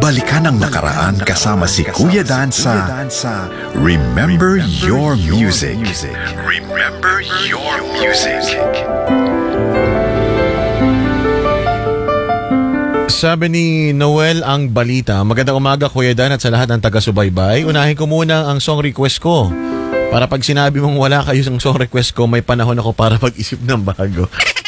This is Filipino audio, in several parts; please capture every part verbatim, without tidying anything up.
Balikan ang nakaraan kasama si Kuya Dan sa Remember Your Music. Remember Your Music. Sabi ni Noel ang balita. Magandang umaga Kuya Dan at sa lahat ng taga-subaybay. Unahin ko muna ang song request ko. Para pag sinabi mong wala kayo sa song request ko, may panahon ako para mag-isip ng bago.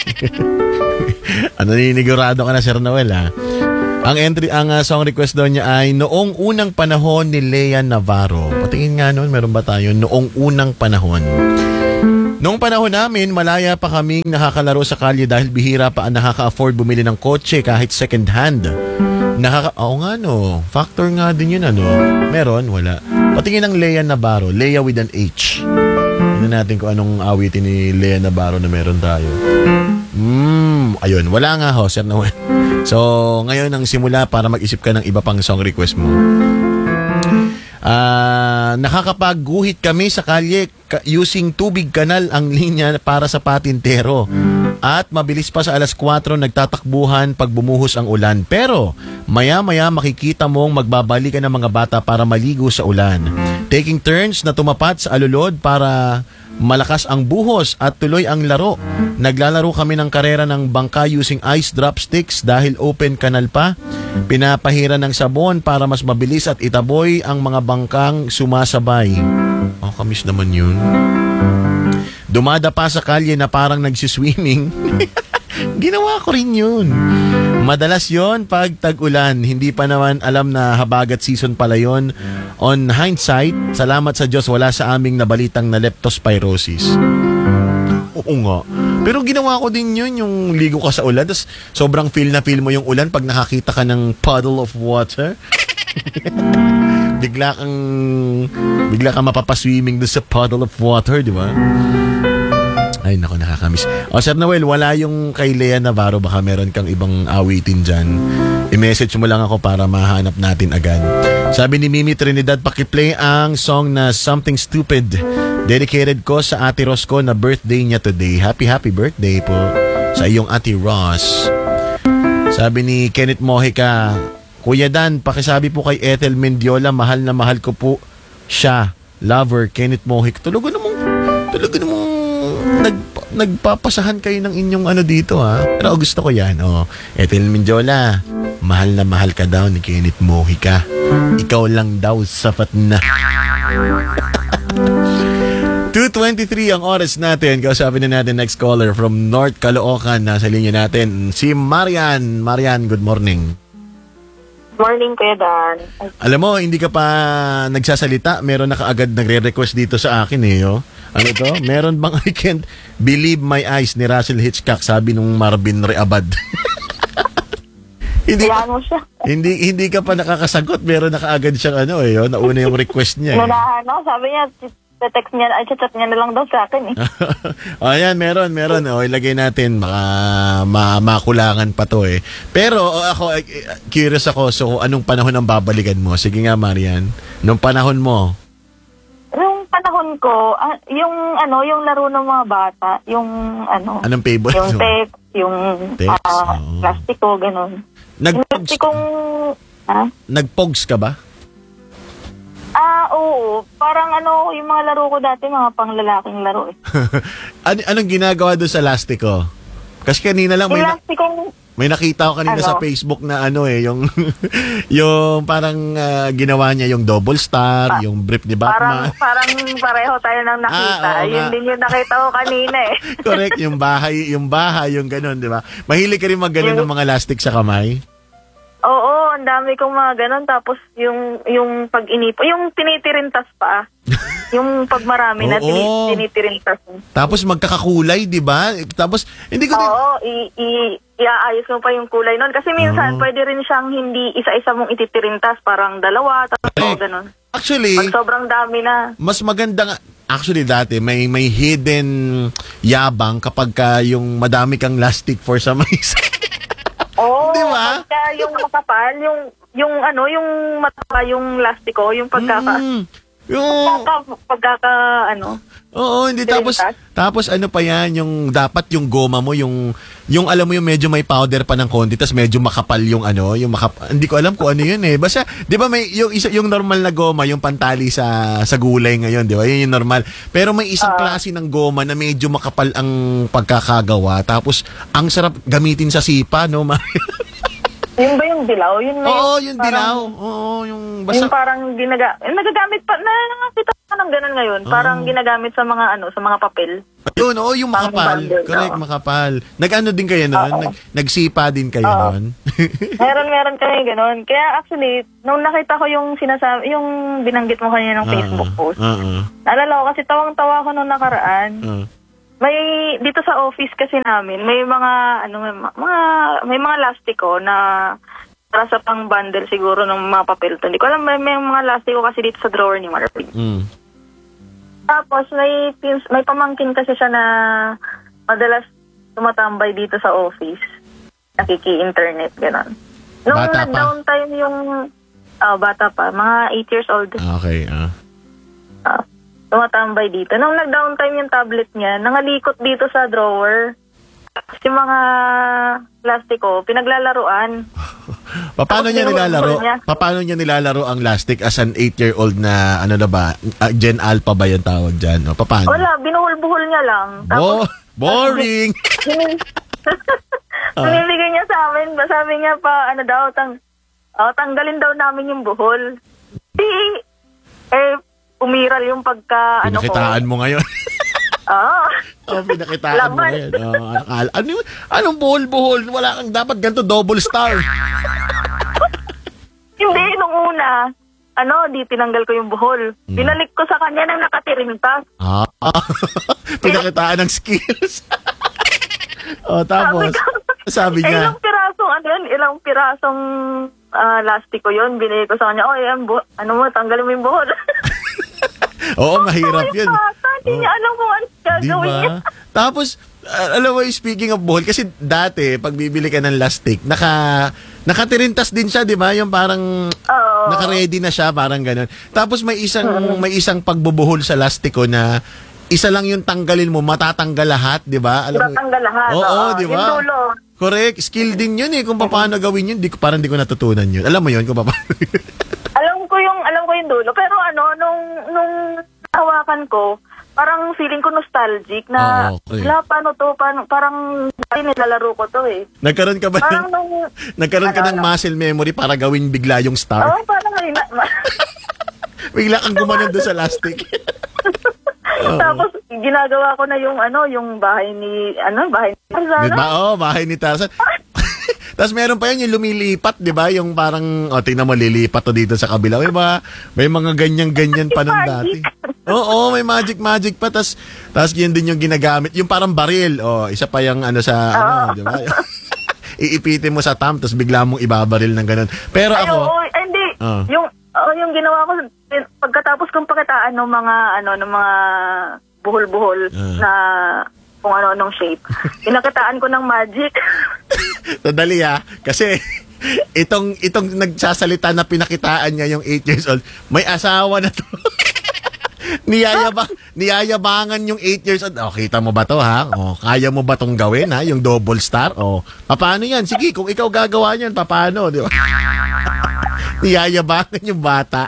Ano, ninigurado ka na Sir Noel ha? Ang entry, ang uh, song request doon niya ay Noong Unang Panahon ni Lea Navarro. Patingin nga noon, meron ba tayo? Noong Unang Panahon. Noong panahon namin, malaya pa kaming nakakalaro sa kalye dahil bihira pa ang nakaka-afford bumili ng kotse kahit second hand. Nakaka... Oo nga no, factor nga din yun ano. Meron? Wala. Patingin ng Lea Navarro. Lea with an H. Tignan natin kung anong awitin ni Lea Navarro na meron tayo. Hmm, ayun. Wala nga ho, Sir Noel. So, ngayon ang simula para mag-isip ka ng iba pang song request mo. Uh, nakakapagguhit kami sa kalye using tubig kanal ang linya para sa patintero. At mabilis pa sa alas kwatro nagtatakbuhan pag bumuhos ang ulan. Pero maya-maya makikita mong magbabalikan ng mga bata para maligo sa ulan. Taking turns na tumapat sa alulod para malakas ang buhos at tuloy ang laro. Naglalaro kami ng karera ng bangka using ice drop sticks dahil open canal pa. Pinapahira ng sabon para mas mabilis at itaboy ang mga bangkang sumasabay. Oh, kamis naman yun. Dumada pa sa kalye na parang nagsiswimming. Ginawa ko rin yun. Madalas yon pag tag-ulan. Hindi pa naman alam na habagat season pala yon. On hindsight, salamat sa Diyos wala sa aming nabalitang na leptospirosis. Oo nga. Pero ginawa ko din yun, yung ligo ka sa ulan. Tapos sobrang feel na feel mo yung ulan pag nakakita ka ng puddle of water. bigla kang bigla kang mapapaswimming doon sa puddle of water, di ba? Ay, naku, nakakamiss. O, Sir Noel, wala yung kay Lea Navarro. Baka meron kang ibang awitin dyan. I-message mo lang ako para mahanap natin agad. Sabi ni Mimi Trinidad, pakiplay ang song na Something Stupid. Dedicated ko sa Ate Ros ko na birthday niya today. Happy, happy birthday po sa iyong Ate Ros. Sabi ni Kenneth Mojica, Kuya Dan, pakisabi po kay Ethel Mendiola, mahal na mahal ko po siya. Lover, Kenneth Mojica. Talaga namang, talaga namang nag, nagpapasahan kayo ng inyong ano dito ha. Pero gusto ko yan. Oh. Ethel Mendiola, mahal na mahal ka daw ni Kenneth Mojica. Ikaw lang daw, sapat na. two twenty-three ang oras natin. Kausapin na natin next caller from North Caloocan. Nasa linya natin si Marian. Marian, good morning. Morning, Kuya Dan. Alam mo, hindi ka pa nagsasalita. Meron na kaagad nagre-request dito sa akin eh. Oh. Ano to? Meron bang I Can't Believe My Eyes ni Russell Hitchcock, sabi nung Marvin Reabad. hindi, mo siya. hindi hindi ka pa nakakasagot. Meron na kaagad siyang ano eh. Oh. Nauna yung request niya. Eh. Ano, sabi niya, text niya, ay chat niya na lang daw sa akin eh. O yan, meron, meron. O, ilagay natin, baka ma makulangan pa to eh. Pero o, ako, eh, curious ako, so anong panahon ang babalikan mo? Sige nga, Marian. Nung panahon mo? Yung panahon ko, ah, yung ano, yung laro ng mga bata, yung ano. Anong favorite? Yung text, yung text, uh, oh. plastiko, gano'n. Nag-pogs, Plastikong, ha? Nag-pogs ka ba? Ah, oo. Parang ano, yung mga laro ko dati, mga panglalaking laro eh. An anong ginagawa doon sa lastiko? Kasi kanina lang may, na Plastikong, may nakita ko kanina ano? sa Facebook na ano eh, yung yung parang uh, ginawa niya yung double star, pa yung brief ni Batman. Parang, parang pareho tayo nang nakita. Ah, yun din yung nakita ko kanina eh. Correct, yung bahay, yung bahay, yung ganun, di ba? Mahilig ka rin mag ganun ng mga lastik sa kamay? Oo, ang dami kong mga ganun. Tapos yung yung pag-inipo, yung tinitirintas pa. Yung pag marami na Oo. tinitirintas. Tapos magkakakulay, di ba? Tapos, hindi ko din... Oo, i- i- iaayos mo pa yung kulay nun. Kasi minsan, Oo. pwede rin siyang hindi isa-isa mong ititirintas. Parang dalawa, tatlo, Correct. ganun. Actually, Pag sobrang dami na. mas maganda nga, actually dati, may may hidden yabang kapag ka yung madami kang lastic for some reason. Oo, Di ba? pagka yung makapal, yung, yung ano, yung mataba yung lastiko, yung pagkaka... Mm. Yung, Pagka, pagkaka, ano, oo, hindi. Tapos, Tirintas? tapos ano pa yan, yung dapat yung goma mo, yung, yung alam mo yung medyo may powder pa ng konti, tapos medyo makapal yung ano, yung makap, hindi ko alam kung ano yun eh. Basta, di ba may, yung, isa, yung normal na goma, yung pantali sa, sa gulay ngayon, di ba? Yun yung normal. Pero may isang klase ng goma na medyo makapal ang pagkakagawa, tapos, ang sarap gamitin sa sipa, no? yun ba yung dilaw? Yun na Oo, yung parang- dilaw. Oo, yung basta. Yung parang ginaga, eh, nagagamit pa, na, nakakita ko ng ganun ngayon. Parang ginagamit sa mga, ano, sa mga papel. Yun, oo, yung Parang makapal. bundle, Correct, oo. makapal. Nag-ano din kayo noon? Oo. Nag, nagsipa din kayo Oo. noon? meron, meron kami ganun. Kaya actually, nung nakita ko yung sinasabi, yung binanggit mo kanina ng Facebook post, Oo. naalala ko kasi tawang-tawa ko nung nakaraan. Oo. May, dito sa office kasi namin, may mga, ano, may mga, may mga lastiko na para sa pang bundle siguro ng mga papel. Hindi ko alam, may, may mga lastiko kasi dito sa drawer ni Marvin. Mm. Tapos may pins- may pamangkin kasi siya na madalas tumatambay dito sa office. Nakiki-internet, gano'n. Nung Bata pa? nag-downtime yung ah, bata pa, mga eight years old, Okay, ah. ah, tumatambay dito. Nung nag-downtime yung tablet niya, nangalikot dito sa drawer. Tapos yung mga plastiko, pinaglalaruan. Paano Tapos niya yung nilalaro? huli niya. Paano niya nilalaro ang lastic as an eight-year-old na ano na ba? Uh, Gen Alpha ba yung tawag dyan? O, paano? Wala, binuhul-buhul niya lang. Bo- boring! Binibigay niya sa amin, sabi niya pa, ano daw, tang, oh, tanggalin daw namin yung buhol. Di, eh, umiral yung pagka, ano ko. Pinakitaan mo ngayon. Ah, Oh, pinakitaan mo Laban. ngayon. Oh, ano, ano, anong buhol-buhol? Wala kang dapat ganito, double star. hindi, nung una, ano, di tinanggal ko yung buhol. Hmm. Binalik ko sa kanya nang nakatirintas. Ah, pinakitaan ng skills. Oh, tapos, sabi Eh, niya, ilang pirasong, ano yun, ilang pirasong ah, lastiko yun, binigay ko sa kanya, oh, yan, bu- ano mo, tanggalin mo yung buhol. oo, mahirap Yung yun. bata, Hindi niya alam kung ano Di gagawin niya. ba? Tapos, uh, alam mo, speaking of buhol, kasi dati, pag bibili ka ng lastik, naka, nakatirintas din siya, di ba? Yung parang, Oo. naka-ready na siya, parang ganun. Tapos may isang, may isang pagbubuhol sa lastiko na, isa lang yung tanggalin mo, matatanggal lahat, di ba? Alam mo- Matatanggal lahat, Oo, oo. di ba? Yung dulo. Correct. Skill din yun eh, kung paano gawin yun. Di, ko- parang di ko natutunan yun. Alam mo yun, kung paano. Alam ko yung alam ko yung dulo, pero ano nung nung hawakan ko, parang feeling ko nostalgic na Oo, okay. wala paano to, paano, parang dati nilalaro ko to eh. Nagkaroon ka ba Parang ng, nung nagkaroon ka ano, ng ano? muscle memory para gawing bigla yung star? Oh, parang ay na, Bigla kang gumanon doon sa lastik. Tapos ginagawa ko na yung ano, yung bahay ni ano, bahay ni Tarzan. Di ba? Oh, bahay ni Tarzan. Tapos meron pa yun yung lumilipat, di ba? Yung parang, o, oh, tingnan mo, lilipat to dito sa kabila. May mga, may mga ganyan-ganyan pa nung dati. Oo, may magic-magic pa. Tapos, tapos yun din yung ginagamit. Yung parang baril. O, oh, isa pa yung ano sa, ano, di ba? Iipitin mo sa tam, tapos bigla mong ibabaril ng ganun. Pero Ay, ako, oo, ay, hindi. Ah. Yung oo, yung ginawa ko pagkatapos kong pakitaan ng mga ano ng mga buhol-buhol Ah. na kung ano-anong shape. Pinakitaan ko ng magic. Sandali ha, kasi itong itong nagsasalita na pinakitaan niya yung eight years old, may asawa na to. Niyayaba, niyayabangan yung eight years old. Oh, kita mo ba to ha? Oh, kaya mo ba tong gawin ha? Yung double star? Oh, paano yan? Sige, kung ikaw gagawa niyan, paano? Di ba? Niyayabangan yung bata.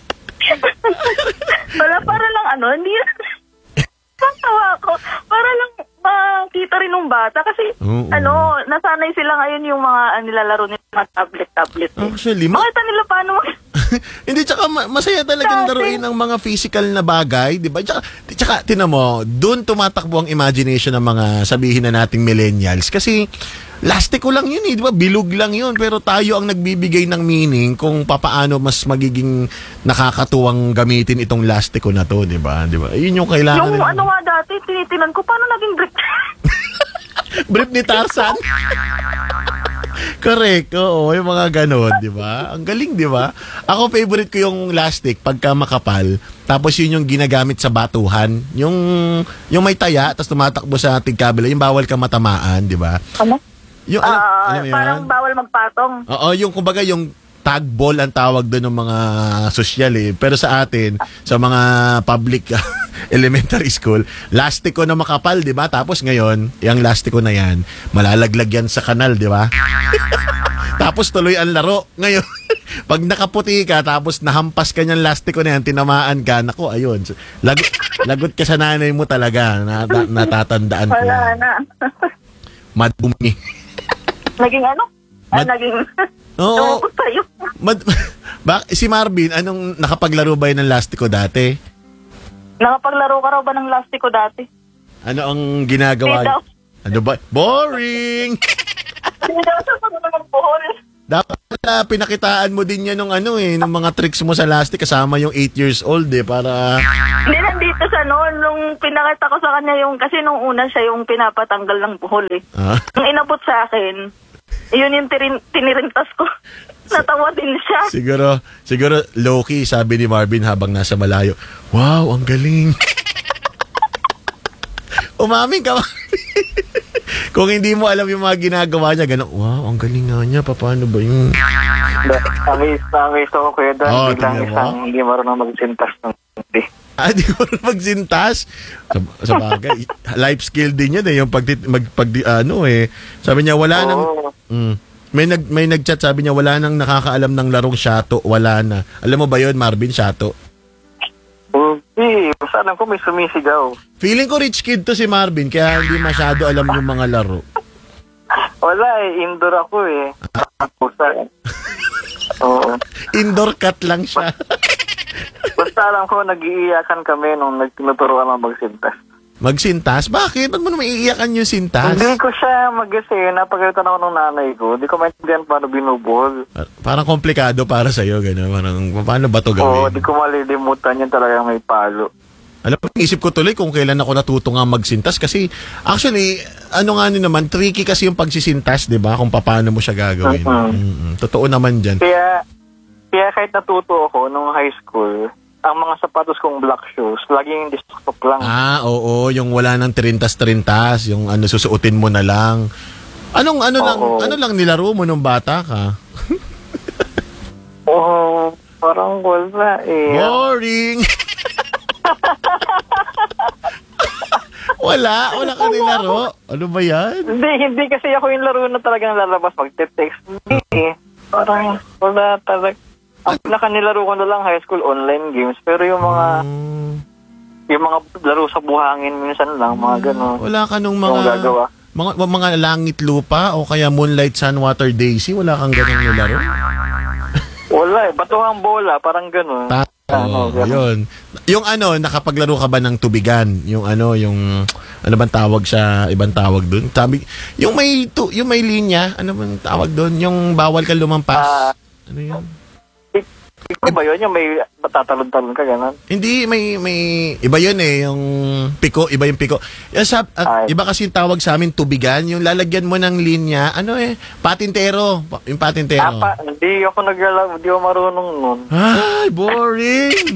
Wala, para lang ano, hindi Patawa ko. Para lang makita rin ng bata. Kasi, Oo. ano, nasanay sila ngayon yung mga uh, nilalaro nila mga tablet-tablet. Eh. Actually, ma- Makita nila paano mag- Hindi, tsaka ma- masaya talagang Dati. laruin ng mga physical na bagay, di ba? Tsaka, tsaka tinan mo, doon tumatakbo ang imagination ng mga sabihin na nating millennials. Kasi, lastiko lang yun eh, di ba? Bilog lang yun. Pero tayo ang nagbibigay ng meaning kung papaano mas magiging nakakatuwang gamitin itong lastiko na to, di ba? Di ba? Yun yung kailangan. yung rin- ano nga dati, tinitinan ko, paano naging brick? Brief ni Tarzan. Correct. Oo, yung mga ganon, di ba? Ang galing, di ba? Ako, favorite ko yung lastic pagka makapal. Tapos yun yung ginagamit sa batuhan. Yung, yung may taya, tapos tumatakbo sa tigkabila. Yung bawal ka matamaan, di ba? Ano? Yung, alam, Ah, alam mo yan? parang bawal magpatong. Oo, yung kumbaga yung tag ball ang tawag doon ng mga sosyal eh. Pero sa atin, sa mga public elementary school, lastiko na makapal, di ba? Tapos ngayon, yung lastiko na yan, malalaglag yan sa kanal, di ba? Tapos tuloy ang laro. Ngayon, pag nakaputi ka, tapos nahampas ka niyang lastiko na yan, tinamaan ka, naku, ayun. Lagot, lagot ka sa nanay mo talaga. Nata, natatandaan ko. Wala na. Madumi. Naging ano? Ay, Mad- naging... Oo. Tumupot sa'yo. Mad- ba, si Marvin, anong nakapaglaro ba yun ng lastiko dati? Nakapaglaro ka raw ba ng lastiko dati? Ano ang ginagawa? Hindi daw. Ano ba? Boring! Hindi daw sa pagmamang buhol. Dapat na pinakitaan mo din yan ng ano eh, ng mga tricks mo sa lastik kasama yung eight years old eh, para... Hindi, nandito sa noon, nung pinakita ko sa kanya yung, kasi nung una siya yung pinapatanggal ng buhol eh. Ah? Nung inabot sa akin, yun yung tirin, tinirintas ko. Natawa din siya. Siguro, siguro low-key, sabi ni Marvin habang nasa malayo, wow, ang galing. Umamin ka. Kung hindi mo alam yung mga ginagawa niya, gano'n, wow, ang galing nga niya, paano ba yun? Amaze na amaze ako, Kuya Dan. Oh, Biglang tingnan mo. isang hindi marunong magsintas ng hindi. Ah, di ko rin magsintas. Sa, sa bagay, life skill din yun eh, yung pag, mag, pag ano eh. Sabi niya, wala nang, Oo. mm, may, nag, may nag-chat, sabi niya, wala nang nakakaalam ng larong shato, wala na. Alam mo ba yun, Marvin, shato? Hindi, basta alam ko may sumisigaw. Feeling ko rich kid to si Marvin, kaya hindi masyado alam yung mga laro. Wala eh, indoor ako eh. Pusa eh. Oo. Indoor cat lang siya. Basta alam ko, nag-iiyakan kami nung nagtinuturuan ng magsintas. Magsintas? Bakit? Ba't mo naman iiyakan yung sintas? Hindi ko siya mag-kasi, napagalitan ako ng nanay ko. Hindi ko maintindihan paano binubuhol. Parang komplikado para sa'yo, gano'n. Parang, paano ba to Oo, gawin? di ko malilimutan yun talagang may palo. Alam mo, isip ko tuloy kung kailan ako natuto nga magsintas kasi actually, ano nga ni naman, tricky kasi yung pagsisintas, di ba? Kung paano mo siya gagawin. Mhm. Mm-mm. Totoo naman dyan. Kaya, kaya kahit natuto ako nung high school, ang mga sapatos kong black shoes, laging distok lang. Ah, oo, yung wala nang trintas-trintas, yung ano, susuotin mo na lang. Anong, ano lang, Oo. ano lang nilaro mo nung bata ka? Oo, parang wala eh. Boring! wala, wala ka nilaro. Ano ba yan? Hindi, hindi kasi ako yung laro na talagang lalabas magte-text. Hindi eh. Parang wala talaga. Ang pinakanilaro ko na lang high school online games, pero yung mga Mm, yung mga laro sa buhangin minsan lang, mga gano'n. wala ka nung Yung mga... gagawa. Mga, mga langit lupa o kaya moonlight sun water daisy, wala kang ganang nilaro? Wala eh, batuhang bola, parang gano'n. Ta- Ano, oh, ganun. yun. Yung ano, nakapaglaro ka ba ng tubigan? Yung ano, yung ano bang tawag sa ibang tawag doon? Sabi, yung may tu, yung may linya, ano bang tawag doon? Yung bawal ka lumampas. Ah. ano yun? Ikaw ba yun? Yung may tatalon-talon ka, gano'n? Hindi, may may iba yun eh, yung piko, iba yung piko. Yung sab, at Ay. iba kasi yung tawag sa amin tubigan, yung lalagyan mo ng linya, ano eh, patintero, Pa- yung patintero. Ah, pa, hindi ako naglalaro, hindi ako marunong nun. Ay, boring.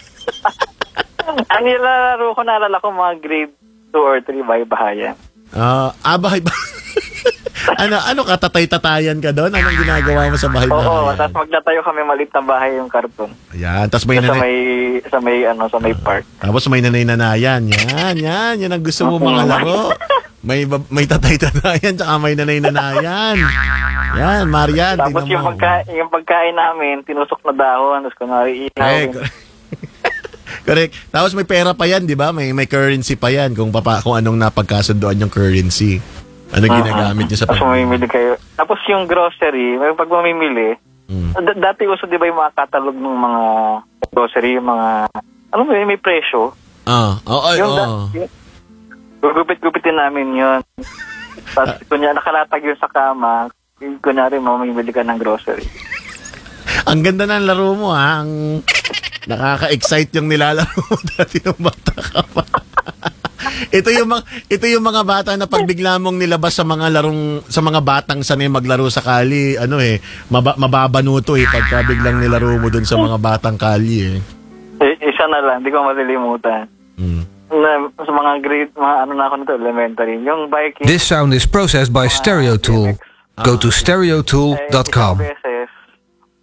Ang nilalaro ko, naalala ko mga grade two or three by bahayan. Ah, ah, bahay ba? ano, ano ka, tatay-tatayan ka doon? Anong ginagawa mo sa bahay Oo, bahay? tapos magtatayo kami maliit na bahay yung karton. Ayan, tapos may Sa nanay. may, sa may, ano, sa may park. Tapos may nanay-nanayan. Yan, yan. Yan ang gusto mo mga laro. May, ba- may tatay-tatayan, tsaka may nanay-nanayan. Yan, Marian. Tapos tingnan yung, mo. pagka, yung pagkain namin, tinusok na dahon, tapos kunwari Eh, ihawin. correct. Correct. Tapos may pera pa yan, di ba? May may currency pa yan kung papa, kung anong napagkasundoan yung currency. Ano ginagamit niya sa Tapos pag... mamimili kayo. Tapos yung grocery, may pag mamimili, Mm. d- dati uso di ba yung mga catalog ng mga grocery, yung mga, ano ba yun, may presyo. Ah, oo, oh, Yung, oo. da- yung gugupit-gupitin namin yun. Tapos kunya nakalatag yun sa kama, yung kunyari mamimili ka ng grocery. Ang ganda ng laro mo, ha? Ang nakaka-excite yung nilalaro mo dati nung bata ka pa. ito yung mga ito yung mga bata na pag bigla mong nilabas sa mga larong sa mga batang sanay maglaro sa kali, ano eh, maba, mababanuto eh pagka biglang nilaro mo dun sa mga batang kali eh. Eh, isa na lang, di ko malilimutan. Mm. Na, sa mga grade, mga ano na ako nito, elementary, yung biking. This sound is processed by Stereo Tool. Go to stereo tool dot com. Eh, isang beses,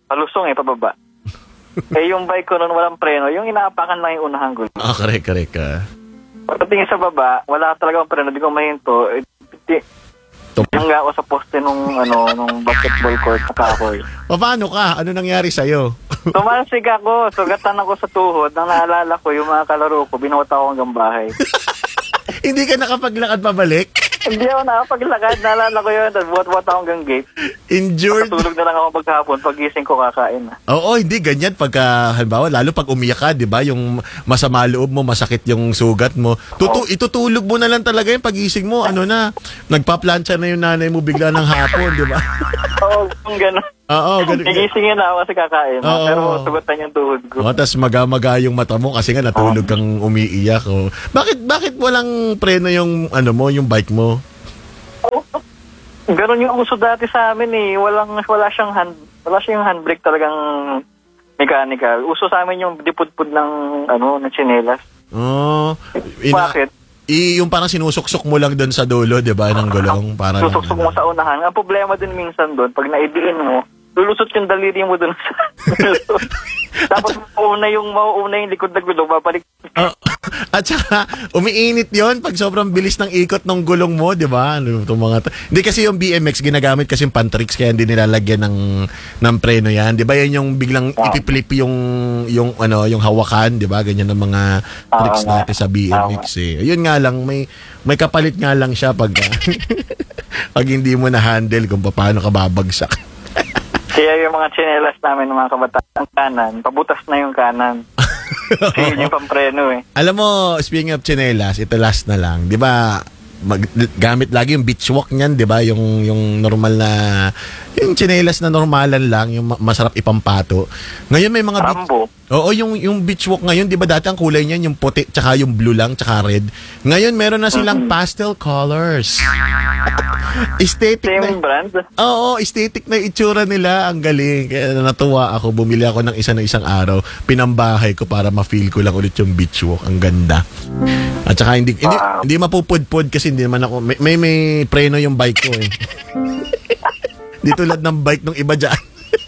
palusong eh, pababa. Eh, yung bike ko nun walang preno, yung inaapakan lang yung unahang gulo. Ah, correct, correct. ah. Pagdating sa baba, wala talaga ang preno, di ko mahinto. Eh, di, Tum- hangga ako sa poste nung, ano, nung basketball court sa kahoy. Paano ka? Ano nangyari sa'yo? Tumalsik ako, sugatan ako sa tuhod. Nang naalala ko, yung mga kalaro ko, binuhat ako hanggang bahay. Hindi ka nakapaglakad pabalik? Hindi ako nakapaglakad, naalala ko yun. Buhat-buhat ako hanggang gate. Injured? Matulog na lang ako maghapon, pagising ko kakain na. Oo, hindi ganyan pagka halimbawa lalo pag umiyak ka, 'di ba? Yung masama loob mo, masakit yung sugat mo. Tutu itutulog mo na lang talaga yung pagising mo, ano na, nagpa-plancha na yung nanay mo bigla ng hapon, 'di ba? Oo, kung gano'n. Oo, ganun. Nagisingin na ako kasi kakain. Oo. Pero sugatan yung tuhod ko. Oh, tas maga-maga yung mata mo kasi nga natulog kang umiiyak. Oh. Bakit bakit walang preno yung ano mo, yung bike mo? Ganon yung uso dati sa amin eh. Walang, wala siyang hand, wala siyang handbrake talagang mechanical. Uso sa amin yung dipudpud ng, ano, ng tsinelas. Oh, Bakit? I, yung parang sinusuksok mo lang doon sa dulo, 'di ba, ng gulong para Susuksok mo sa unahan. Ang problema din minsan doon, pag naidiin mo, lulusot yung daliri mo doon sa Tapos mauuna yung, mauuna yung likod na gulong, babalik. Oh, at saka, umiinit yon pag sobrang bilis ng ikot ng gulong mo, di ba? Ano, itong mga to- Hindi kasi yung B M X, ginagamit kasi yung pantrix, kaya hindi nilalagyan ng, ng preno yan. Di ba yan yung biglang ipiplip yung, yung, ano, yung hawakan, di ba? Ganyan ang mga tricks nga. natin sa B M X eh. Yun nga lang, may, may kapalit nga lang siya pag, pag hindi mo na-handle kung paano ka babagsak. Kaya yung mga tsinelas namin ng mga kabataan kanan, pabutas na yung kanan. Kasi yun yung pampreno eh. Alam mo, speaking of tsinelas, ito last na lang. Di ba, mag, gamit lagi yung beach walk niyan, di ba? Yung, yung normal na, yung tsinelas na normalan lang, yung ma- masarap ipampato. Ngayon may mga beach, Rambo. oo, yung, yung beach walk ngayon, di ba dati ang kulay niyan, yung puti, tsaka yung blue lang, tsaka red. Ngayon meron na silang pastel colors. Aesthetic Same na. brand. Oo, aesthetic na itsura nila. Ang galing. Kaya natuwa ako. Bumili ako ng isa na isang araw. Pinambahay ko para ma-feel ko lang ulit yung beach walk. Ang ganda. At saka hindi, hindi, Wow. hindi mapupudpud kasi hindi naman ako, may, may, may preno yung bike ko eh. Di tulad ng bike ng iba dyan.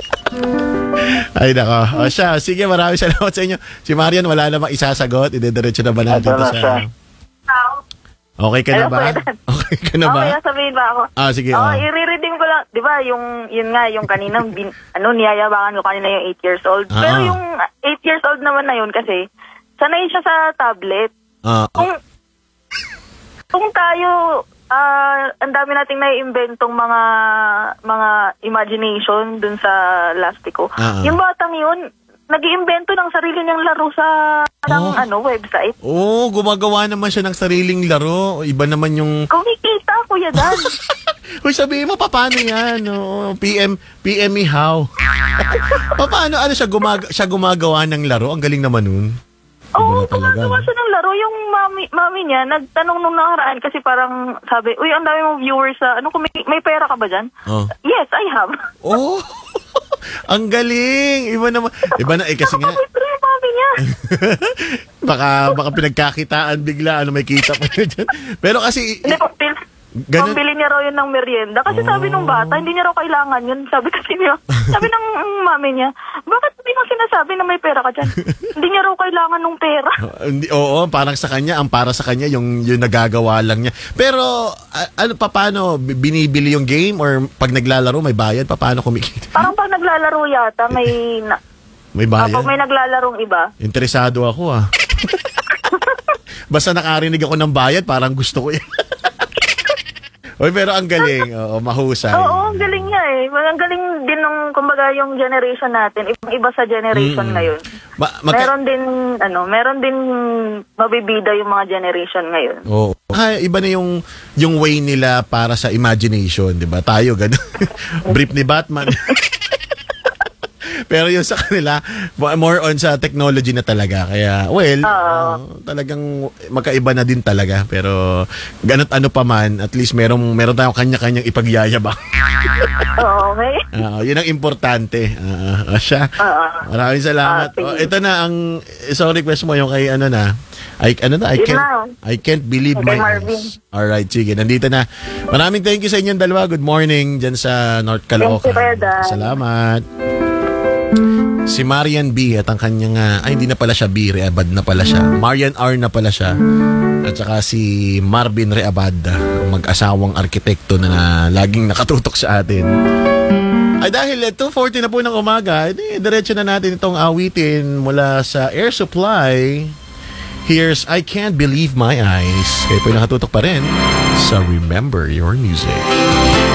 Ay nako. O siya, sige, maraming salamat sa inyo. Si Marian wala namang isasagot. Idediretso na ba natin Ito to na siya. sa... Okay ka na Hello, ba? Kuya Dan. Okay ka na ba? Okay, sabihin ba ako? Ah, sige. Oo, oh. i-redeem ko lang. Di ba, yung, yun nga, yung kanina, bin, ano, niyayabangan ko kanina yung eight years old. Ah. Pero yung eight years old naman na yun kasi, sanay siya sa tablet. Ah, Kung, kung tayo, ah, ang dami nating naiimbentong mga, mga imagination dun sa lastiko. Ah. Yung batang yun, nag-iimbento ng sarili niyang laro sa ng, Oh. ano, website. Oo, oh, gumagawa naman siya ng sariling laro. Iba naman yung... Kumikita, Kuya Dan. Uy, sabihin mo, paano yan? Oo, P M, P M me how? paano, ano siya, gumag siya gumagawa ng laro? Ang galing naman nun. Oo, Iba na talaga. gumagawa no? siya ng laro. Yung mami, mami niya, nagtanong nung nakaraan kasi parang sabi, uy, ang dami mong viewers sa, ano, kung may, may pera ka ba dyan? Oh. Yes, I have. Oh, ang galing. Iba naman. Iba na, eh, kasi nga, Nakapapitro yung mami niya. baka, baka pinagkakitaan bigla, ano, may kita pa niya dyan. Pero kasi, Hindi, pagpil. Ganun- Pambili niya raw yun ng merienda. Kasi sabi nung bata, hindi niya raw kailangan yun. Sabi kasi niya, sabi ng mami niya, bakit hindi mo sinasabi na may pera ka dyan? Hindi niya raw kailangan ng pera. Uh, hindi, oo, parang sa kanya, ang para sa kanya, yung, yung nagagawa lang niya. Pero, a- ano pa, paano? B- Binibili yung game or pag naglalaro, may bayad? Pa, paano kumikita? Parang pag naglalaro yata, may... Na, May ah, bayad? pag may naglalarong iba, Interesado ako ah. Basta nakarinig ako ng bayad, parang gusto ko yan. Oy, pero ang galing. Oo, mahusay. oo, ang galing niya eh. Ang galing din ng, kumbaga, yung generation natin. Ibang iba sa generation Mm. ngayon. Ma- magka- meron din, ano, meron din mabibida yung mga generation ngayon. Oo. Ah, iba na yung yung way nila para sa imagination, 'di ba? Tayo ganun. Brief ni Batman. Pero yung sa kanila, more on sa technology na talaga. Kaya, well, uh, talagang magkaiba na din talaga. Pero, ganot ano pa man, at least merong, meron tayong kanya-kanyang ipagyayabang. Oo, okay. Uh, yun ang importante. Uh, siya. Oo. Maraming salamat. Ah, sige. Oh, ito na ang isang request mo yung kay ano na. I ano na, I Yun can't na. I can't believe Kay my Marvin. eyes. All right, sige. Nandito na. Maraming thank you sa inyong dalawa. Good morning diyan sa North Caloocan. Thank you, Kuya Dan. Salamat. Si Marian B at ang kanyang, ah, ay hindi na pala siya B, Reabad na pala siya. Marian R na pala siya. At saka si Marvin Reabad, ang mag-asawang arkitekto na, na laging nakatutok sa atin. Ay dahil eh, two forty na po ng umaga, eh, diretso na natin itong awitin mula sa Air Supply. Here's I Can't Believe My Eyes. Kayo po nakatutok pa rin sa Remember Your Music.